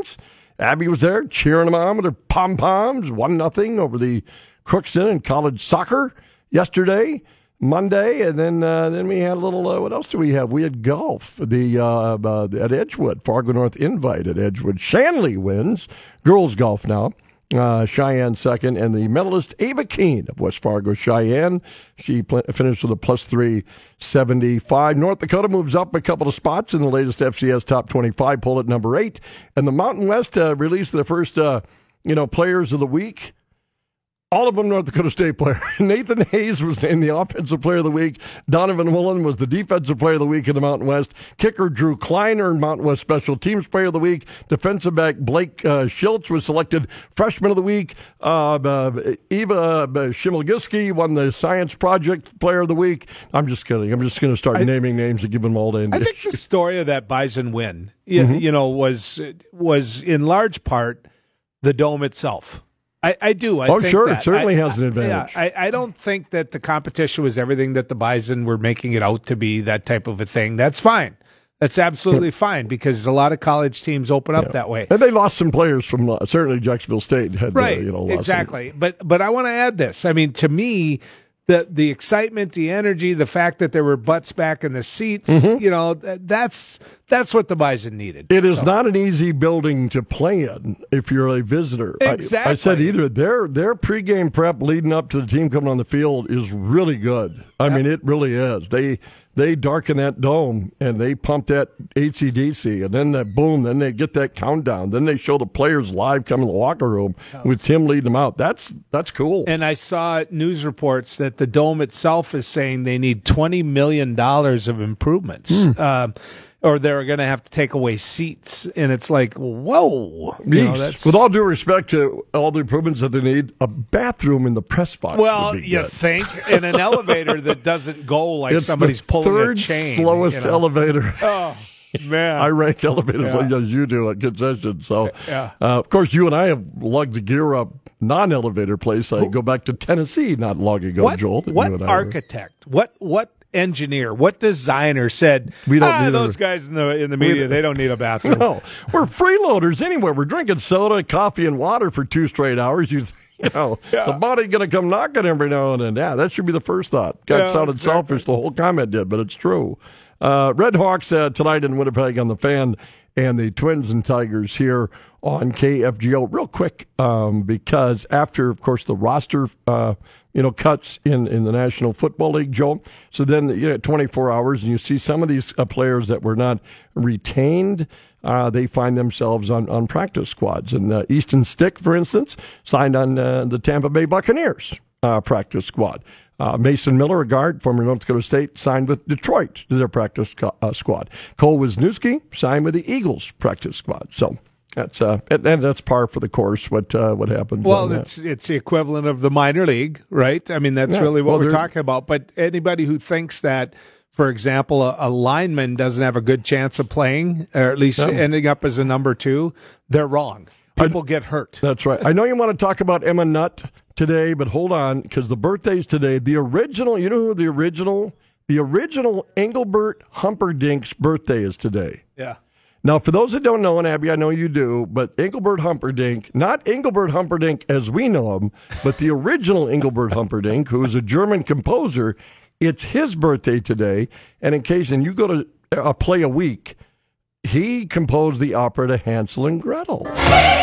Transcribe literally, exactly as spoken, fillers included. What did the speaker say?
Twins. Abby was there cheering them on with her pom-poms, one nothing over the Crookston in college soccer yesterday, Monday, and then uh, then we had a little, uh, what else do we have? We had golf the uh, uh, at Edgewood, Fargo North Invite at Edgewood. Shanley wins, girls golf now. Uh, Cheyenne second, and the medalist Ava Keene of West Fargo Cheyenne. She pl- finished with a plus three seventy-five. North Dakota moves up a couple of spots in the latest F C S Top twenty-five poll at number eight. And the Mountain West uh, released the first, uh, you know, players of the week. All of them North Dakota State players. Nathan Hayes was named the Offensive Player of the Week. Donovan Woolen was the Defensive Player of the Week in the Mountain West. Kicker Drew Klein earned Mountain West Special Teams Player of the Week. Defensive back Blake uh, Schultz was selected Freshman of the Week. Uh, uh, Eva uh, Shimilgiski won the Science Project Player of the Week. I'm just kidding. I'm just going to start I, naming names and give them all to I think the story of that Bison win, you, mm-hmm. you know, was was in large part the Dome itself. I, I do. I oh, think sure. That. It certainly I, has an advantage. I, yeah, I, I don't think that the competition was everything that the Bison were making it out to be, that type of a thing. That's fine. That's absolutely fine because a lot of college teams open up yeah. that way. And they lost some players from, uh, certainly Jacksonville State had right. uh, you know, lost exactly. Some. But but I want to add this. I mean, to me, the the excitement, the energy, the fact that there were butts back in the seats, mm-hmm. you know, that's that's what the Bison needed. It is so. not an easy building to play in if you're a visitor. Exactly. I, I said either their their pregame prep leading up to the team coming on the field is really good. I yep. mean, it really is. They they darken that dome and they pump that A C D C, and then that boom, then they get that countdown. Then they show the players live coming to the locker room oh. with Tim leading them out. That's that's cool. And I saw news reports that the dome itself is saying they need twenty million dollars of improvements. Mm. Uh, or they're going to have to take away seats. And it's like, whoa. You know, that's... With all due respect to all the improvements that they need, a bathroom in the press box well, would be you good. think? And an elevator that doesn't go like it's somebody's pulling a chain. It's the slowest you know? elevator. Oh, man. I rank elevators yeah. like as you do at concessions. So, yeah. uh, of course, you and I have lugged the gear up non-elevator place. I go back to Tennessee not long ago, what, Joel. What architect? What what engineer? What designer said, we don't ah, need those a, guys in the in the media, they don't need a bathroom? No, we're freeloaders anyway. We're drinking soda, coffee, and water for two straight hours. You You know, yeah. the body's going to come knocking every now and then. Yeah, that should be the first thought. God, yeah, sounded exactly. selfish, the whole comment did, but it's true. Uh, Red Hawks uh, tonight in Winnipeg on the Fan, and the Twins and Tigers here on K F G O. Real quick, um, because after, of course, the roster, uh, you know, cuts in, in the National Football League, Joe. So then, you know, twenty-four hours, and you see some of these uh, players that were not retained. Uh, they find themselves on, on practice squads. And uh, Easton Stick, for instance, signed on uh, the Tampa Bay Buccaneers uh, practice squad. Uh, Mason Miller, a guard, former North Dakota State, signed with Detroit to their practice co- uh, squad. Cole Wisniewski signed with the Eagles practice squad. So that's uh, and, and that's par for the course. What uh, what happens? Well, it's that. it's the equivalent of the minor league, right? I mean, that's yeah, really what well, we're talking about. But anybody who thinks that, for example, a, a lineman doesn't have a good chance of playing, or at least no. ending up as a number two, they're wrong. People I, get hurt. That's right. I know you want to talk about Emma Nutt today, but hold on, because the birthday's today. The original, you know who the original, the original Engelbert Humperdinck's birthday is today. Yeah. Now, for those that don't know, and Abby, I know you do, but Engelbert Humperdinck, not Engelbert Humperdinck as we know him, but the original Engelbert Humperdinck, who is a German composer, it's his birthday today. And in case, and you go to a play a week, he composed the opera to Hansel and Gretel.